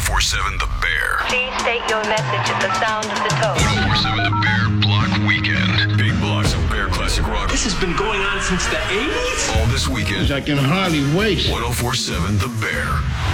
1047 The Bear. Please state your message at the sound of the tone. 1047 The Bear Block Weekend. Big blocks of Bear classic rock. This has been going on since the 80s? All this weekend. I can hardly wait. 1047 The Bear.